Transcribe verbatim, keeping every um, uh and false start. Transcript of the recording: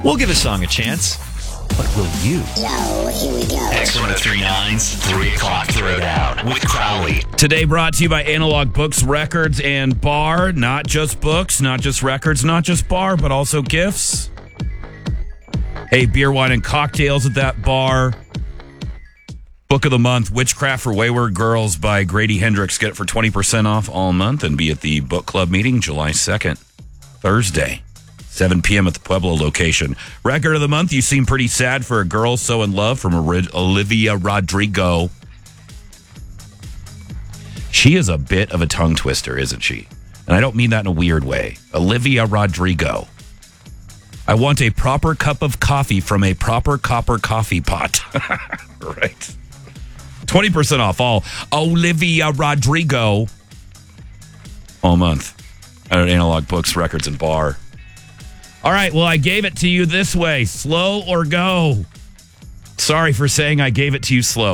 We'll give a song a chance. But will you? Yo, here we go. X one oh three nine's three o'clock Throwdown with Crowley. Today brought to you by Analog Books, Records, and Bar. Not just books, not just records, not just bar, but also gifts. Hey, beer, wine, and cocktails at that bar. Book of the month, Witchcraft for Wayward Girls by Grady Hendrix. Get it for twenty percent off all month and be at the book club meeting July second, Thursday, seven p.m. at the Pueblo location. Record of the month, You Seem Pretty Sad for a Girl So in Love from Olivia Rodrigo. She is a bit of a tongue twister, isn't she? And I don't mean that in a weird way. Olivia Rodrigo. I want a proper cup of coffee from a proper copper coffee pot. Right. twenty percent off all Olivia Rodrigo all month at Analog Books, Records, and Bar. All right, well, I gave it to you this way. Slow or go? Sorry for saying I gave it to you slow.